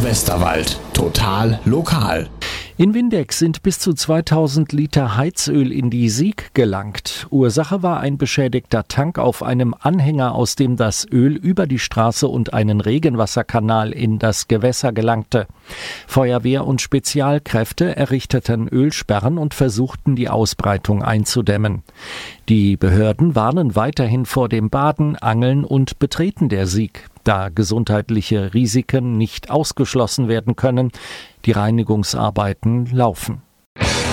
Westerwald. Total lokal. In Windeck sind bis zu 2000 Liter Heizöl in die Sieg gelangt. Ursache war ein beschädigter Tank auf einem Anhänger, aus dem das Öl über die Straße und einen Regenwasserkanal in das Gewässer gelangte. Feuerwehr und Spezialkräfte errichteten Ölsperren und versuchten, die Ausbreitung einzudämmen. Die Behörden warnen weiterhin vor dem Baden, Angeln und Betreten der Sieg, da gesundheitliche Risiken nicht ausgeschlossen werden können. Die Reinigungsarbeiten laufen.